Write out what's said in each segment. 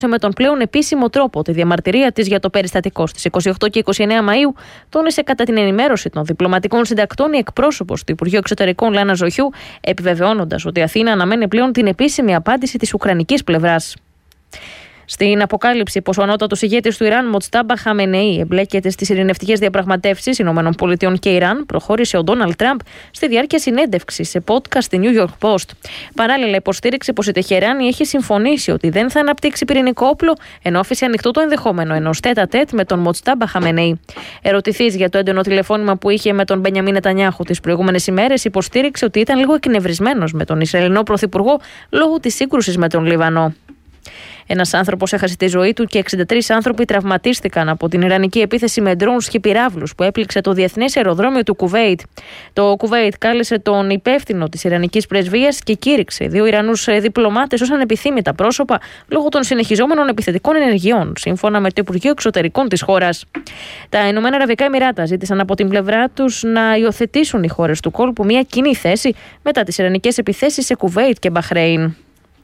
με τον πλέον επίσημο τρόπο τη διαμαρτυρία της για το περιστατικό. Στις 28 και 29 Μαΐου τόνισε κατά την ενημέρωση των διπλωματικών συντακτών η εκπρόσωπος του Υπουργείου Εξωτερικών Λάνα Ζοχιού, επιβεβαιώνοντας ότι η Αθήνα αναμένει πλέον την επίσημη απάντηση της ουκρανικής πλευράς. Στην αποκάλυψη πως ο ανώτατος ηγέτης του Ιράν, Μοτστάμπα Χαμενεή, εμπλέκεται στις ειρηνευτικές διαπραγματεύσεις ΗΠΑ και Ιράν, προχώρησε ο Ντόναλντ Τραμπ στη διάρκεια συνέντευξης σε podcast στη New York Post. Παράλληλα, υποστήριξε πως η Τεχεράνη έχει συμφωνήσει ότι δεν θα αναπτύξει πυρηνικό όπλο, ενώ άφησε ανοιχτό το ενδεχόμενο ενός τέτα-τέτ με τον Μοτστάμπα Χαμενεή. Ερωτηθής για το έντονο τηλεφώνημα που είχε με τον Μπενιαμίν Νετανιάχου τις προηγούμενες ημέρες, υποστήριξε ότι ήταν λίγο εκνευρισμένος με τον Ισραηλινό πρωθυπουργό λόγω της σύγκρουσης με τον Λίβανο. Ένας άνθρωπος έχασε τη ζωή του και 63 άνθρωποι τραυματίστηκαν από την ιρανική επίθεση με ντρόουνς και πυράβλους που έπληξε το διεθνές αεροδρόμιο του Κουβέιτ. Το Κουβέιτ κάλεσε τον υπεύθυνο της ιρανικής πρεσβείας και κήρυξε 2 Ιρανούς διπλωμάτες ως ανεπιθύμητα πρόσωπα λόγω των συνεχιζόμενων επιθετικών ενεργειών, σύμφωνα με το Υπουργείο Εξωτερικών της χώρας. Τα Ηνωμένα Αραβικά Εμιράτα ζήτησαν από την πλευρά τους να υιοθετήσουν οι χώρες του κόλπου μια κοινή θέση μετά τις ιρανικές επιθέσεις σε Κουβέιτ και Μπαχρέιν.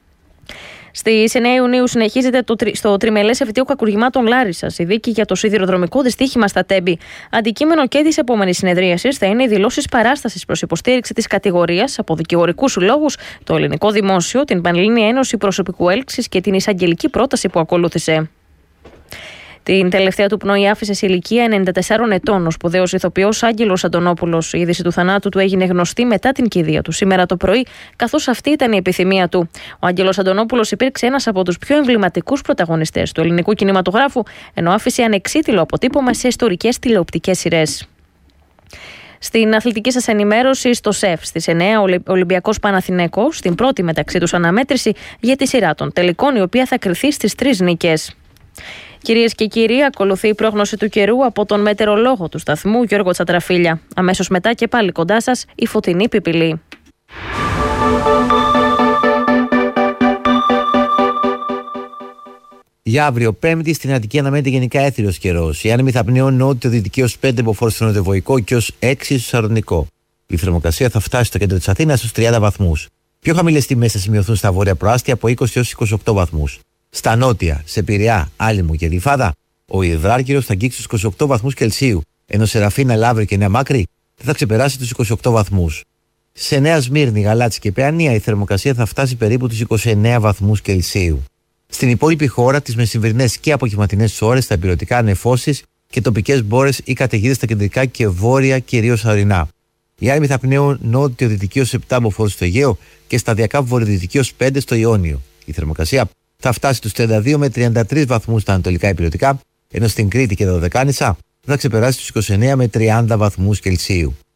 Στις 9 Ιουνίου συνεχίζεται στο τριμελές εφετείο κακουργημάτων Λάρισσας η δίκη για το σιδηροδρομικό δυστύχημα στα Τέμπη. Αντικείμενο και της επόμενης συνεδρίασης θα είναι οι δηλώσεις παράστασης προς υποστήριξη της κατηγορίας από δικηγορικούς λόγους, το ελληνικό δημόσιο, την Πανελλήνια Ένωση Προσωπικού Έλξης και την εισαγγελική πρόταση που ακολούθησε. Την τελευταία του πνοή άφησε σε ηλικία 94 ετών ο σπουδαίος ηθοποιός Άγγελος Αντωνόπουλος. Η είδηση του θανάτου του έγινε γνωστή μετά την κηδεία του σήμερα το πρωί, καθώς αυτή ήταν η επιθυμία του. Ο Άγγελος Αντωνόπουλος υπήρξε ένας από τους πιο εμβληματικούς πρωταγωνιστές του ελληνικού κινηματογράφου, ενώ άφησε ανεξίτηλο αποτύπωμα σε ιστορικές τηλεοπτικές σειρές. Στην αθλητική σας ενημέρωση, στο ΣΕΦ στις 9 ο Ολυμπιακός Παναθηναίκος, στην πρώτη μεταξύ τους αναμέτρηση για τη σειρά των τελικών, η οποία θα κριθεί στις 3 νίκες. Κυρίες και κύριοι, ακολουθεί η πρόγνωση του καιρού από τον μετεωρολόγο του σταθμού Γιώργο Τσατραφίλια. Αμέσως μετά και πάλι κοντά σας η φωτεινή πιπηλή. Για αύριο, Πέμπτη, στην Αττική αναμένεται γενικά έθριος καιρός. Οι άνεμοι θα πνέουν νότιο-δυτική ως 5 μποφόρ στο νοτιοβοϊκό και ως 6 στο σαρονικό. Η θερμοκρασία θα φτάσει στο κέντρο της Αθήνας στους 30 βαθμούς. Πιο χαμηλές τιμές θα σημειωθούν στα βόρεια προάστια από 20 έως 28 βαθμούς. Στα νότια, σε Πειραιά, Άλυμο και Γλυφάδα, ο υδράργυρος θα αγγίξει τους 28 βαθμούς Κελσίου, ενώ σε Ραφίνα, Λαύρη και Νέα Μάκρη δεν θα ξεπεράσει τους 28 βαθμούς. Σε Νέα Σμύρνη, Γαλάτσι και Παιανία η θερμοκρασία θα φτάσει περίπου τους 29 βαθμούς Κελσίου. Στην υπόλοιπη χώρα, τις μεσημβρινές και απογευματινές ώρες, θα υπηρετικά νεφώσεις και τοπικές μπόρες ή καταιγίδες στα κεντρικά και βόρεια, κυρίως ορεινά. Οι άνεμοι θα πνέουν νότιο-δυτική ως 7 μποφόρ στο Αιγαίο και σταδιακά βορειοδυτική ως 5 στο Ιόνιο. Η θερμοκρασία θα φτάσει τους 32 με 33 βαθμούς στα ανατολικά υπηρετικά, ενώ στην Κρήτη και τα Δωδεκάνησα θα ξεπεράσει τους 29 με 30 βαθμούς Κελσίου.